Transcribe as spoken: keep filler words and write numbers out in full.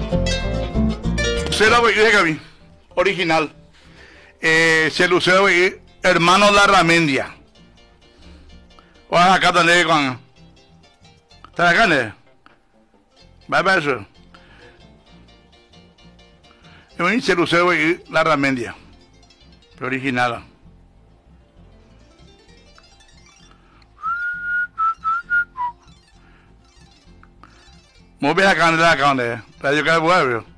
Lucero Gaby, original. Eh, se Lucero hermano Larramendia. O acá donde con. ¿Está acá, ne? Va a eso. Es se Lucero Larramendia. Original. Muy bien acá, acá, acá, Radio Cabo